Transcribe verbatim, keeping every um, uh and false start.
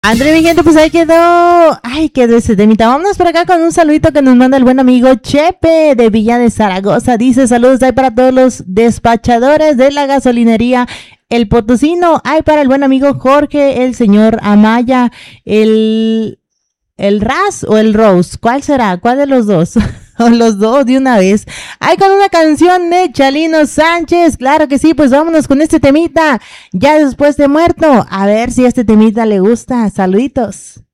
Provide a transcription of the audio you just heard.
André, mi gente, pues ahí quedó. Ay, quedó ese temita. Vámonos por acá con un saludito que nos manda el buen amigo Chepe de Villa de Zaragoza. Dice, saludos ahí para todos los despachadores de la gasolinería El Potosino. Ay, para el buen amigo Jorge, el señor Amaya, el... ¿El Raz o el Rose? ¿Cuál será? ¿Cuál de los dos? O los dos de una vez. Ay, con una canción de Chalino Sánchez. Claro que sí, pues vámonos con este temita. Ya después de muerto. A ver si este temita le gusta. Saluditos.